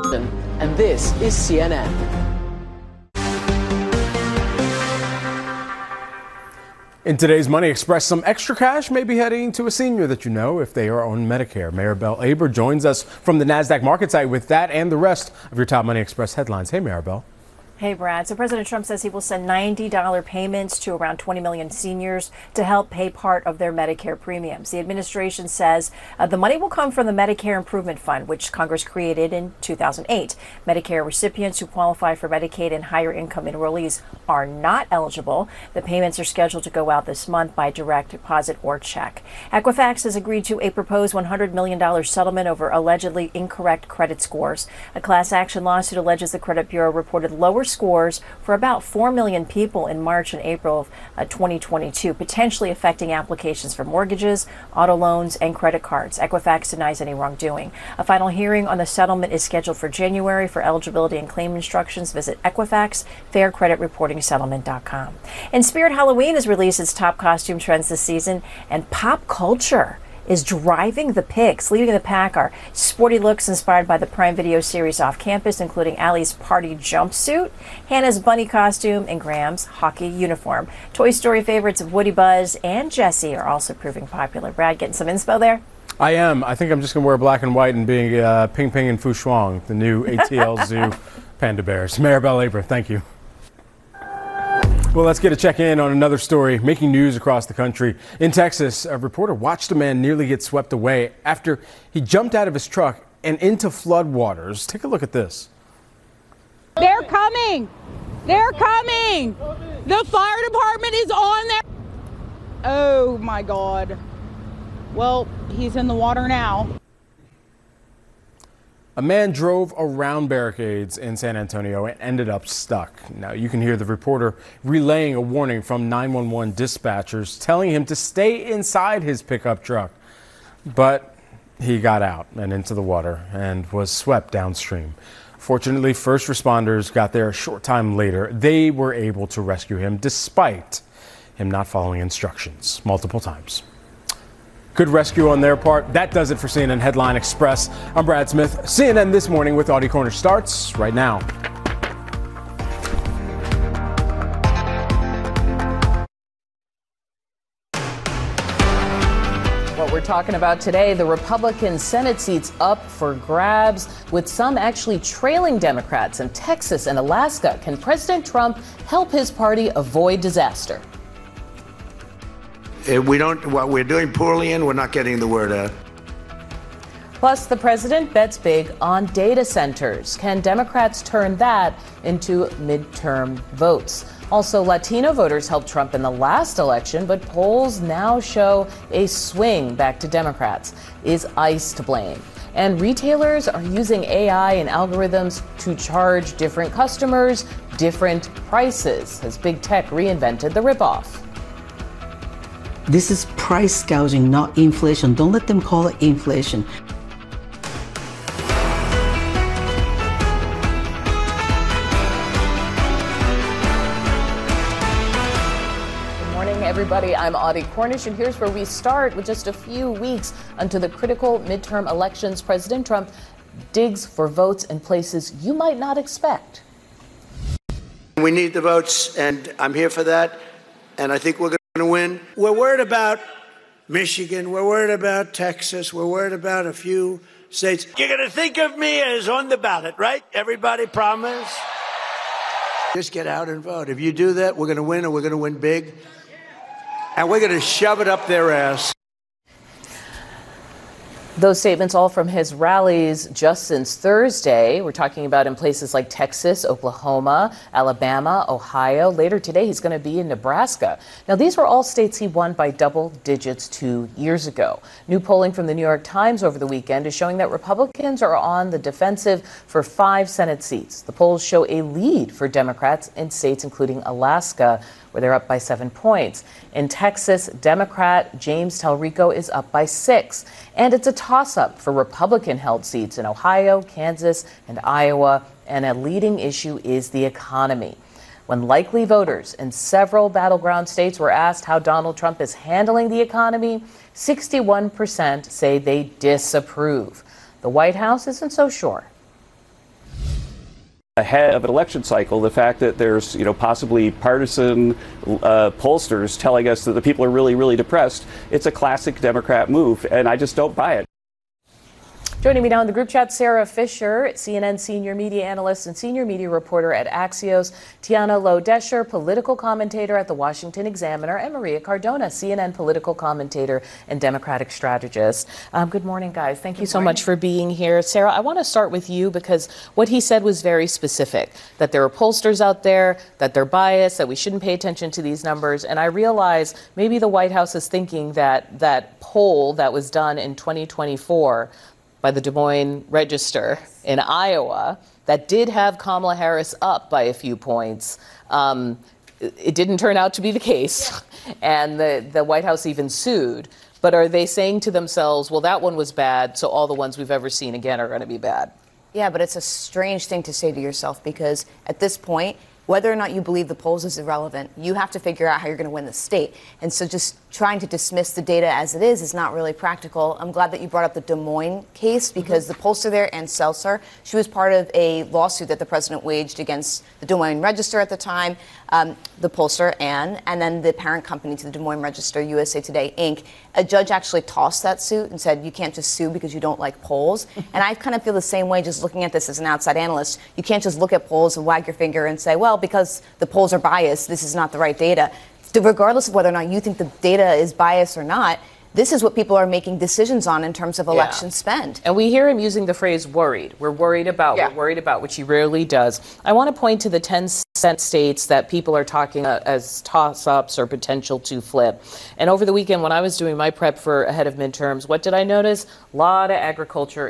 And this is CNN. In today's Money Express, some extra cash may be heading to a senior that you know if they are on Medicare. Maribel Aber joins us from the NASDAQ market site with that and the rest of your top Money Express headlines. Hey, Maribel. Hey, Brad. So President Trump says he will send $90 payments to around 20 million seniors to help pay part of their Medicare premiums. The administration says the money will come from the Medicare Improvement Fund, which Congress created in 2008. Medicare recipients who qualify for Medicaid and higher income enrollees are not eligible. The payments are scheduled to go out this month by direct deposit or check. Equifax has agreed to a proposed $100 million settlement over allegedly incorrect credit scores. A class action lawsuit alleges the credit bureau reported lower scores for about 4 million people in March and April of 2022, potentially affecting applications for mortgages, auto loans, and credit cards. Equifax denies any wrongdoing. A final hearing on the settlement is scheduled for January. For eligibility and claim instructions, visit Equifax, faircreditreportingsettlement.com. And Spirit Halloween has released its top costume trends this season, and pop culture is driving the picks. Leading the pack are sporty looks inspired by the Prime Video series Off Campus, including Allie's party jumpsuit, Hannah's bunny costume, and Graham's hockey uniform. Toy Story favorites of Woody, Buzz, and Jessie are also proving popular. Brad, getting some inspo there? I am. I think I'm just going to wear black and white and being Ping Ping and Fu Shuang, the new ATL Zoo panda bears. Maribel Aber, thank you. Well, let's get a check-in on another story making news across the country. In Texas, a reporter watched a man nearly get swept away after he jumped out of his truck and into floodwaters. Take a look at this. They're coming. They're coming. The fire department is on there. Oh, my God. Well, he's in the water now. A man drove around barricades in San Antonio and ended up stuck. Now, you can hear the reporter relaying a warning from 911 dispatchers telling him to stay inside his pickup truck. But he got out and into the water and was swept downstream. Fortunately, first responders got there a short time later. They were able to rescue him despite him not following instructions multiple times. Good rescue on their part. That does it for CNN Headline Express. I'm Brad Smith. CNN This Morning with Audie Corner starts right now. What we're talking about today, the Republican Senate seats up for grabs, with some actually trailing Democrats in Texas and Alaska. Can President Trump help his party avoid disaster? What we're doing poorly in, we're not getting the word out. Plus, the president bets big on data centers. Can Democrats turn that into midterm votes? Also, Latino voters helped Trump in the last election, but polls now show a swing back to Democrats. Is ICE to blame? And retailers are using AI and algorithms to charge different customers different prices as big tech reinvented the ripoff. This is price gouging, not inflation. Don't let them call it inflation. Good morning, everybody. I'm Audie Cornish, and here's where we start. With just a few weeks until the critical midterm elections, President Trump digs for votes in places you might not expect. We need the votes, and I'm here for that, and I think we're going to win. We're worried about Michigan. We're worried about Texas. We're worried about a few states. You're going to think of me as on the ballot, right? Everybody promise? Just get out and vote. If you do that, we're going to win, and we're going to win big. And we're going to shove it up their ass. Those statements all from his rallies just since Thursday. We're talking about in places like Texas, Oklahoma, Alabama, Ohio. Later today, he's going to be in Nebraska. Now, these were all states he won by double digits 2 years ago. New polling from the New York Times over the weekend is showing that Republicans are on the defensive for 5 Senate seats. The polls show a lead for Democrats in states including Alaska, where they're up by 7 points. In Texas, Democrat James Talrico is up by 6. And it's a toss-up for Republican-held seats in Ohio, Kansas, and Iowa. And a leading issue is the economy. When likely voters in several battleground states were asked how Donald Trump is handling the economy, 61% say they disapprove. The White House isn't so sure. ahead of an election cycle, the fact that there's, possibly partisan pollsters telling us that the people are really, really depressed, it's a classic Democrat move, and I just don't buy it. Joining me now in the group chat, Sarah Fisher, CNN senior media analyst and senior media reporter at Axios, Tiana Low-Desher, political commentator at the Washington Examiner, and Maria Cardona, CNN political commentator and Democratic strategist. Good morning, guys. Thank you so much for being here. Sarah, I want to start with you because what he said was very specific, that there are pollsters out there, that they're biased, that we shouldn't pay attention to these numbers. And I realize maybe the White House is thinking that that poll that was done in 2024 by the Des Moines Register in Iowa that did have Kamala Harris up by a few points. It didn't turn out to be the case, and the White House even sued. But are they saying to themselves, well, that one was bad, so all the ones we've ever seen again are going to be bad? Yeah, but it's a strange thing to say to yourself because at this point, whether or not you believe the polls is irrelevant. You have to figure out how you're going to win the state. And so just trying to dismiss the data as it is not really practical. I'm glad that you brought up the Des Moines case because the pollster there, Ann Seltzer, she was part of a lawsuit that the president waged against the Des Moines Register at the time, the pollster, Ann, and then the parent company to the Des Moines Register, USA Today, Inc. A judge actually tossed that suit and said, you can't just sue because you don't like polls. And I kind of feel the same way just looking at this as an outside analyst. You can't just look at polls and wag your finger and say, well, because the polls are biased, this is not the right data. Regardless of whether or not you think the data is biased or not, this is what people are making decisions on in terms of election spend. And we hear him using the phrase worried. We're worried about, which he rarely does. I want to point to the 10 states that people are talking as toss-ups or potential to flip. And over the weekend when I was doing my prep for ahead of midterms, what did I notice? A lot of agriculture